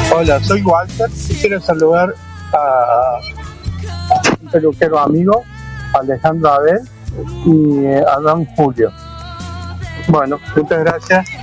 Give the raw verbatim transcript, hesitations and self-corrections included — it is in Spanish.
Hola, soy Walter. Quiero saludar a un peluquero amigo, Alejandro Abel y a don Julio. Bueno, muchas gracias.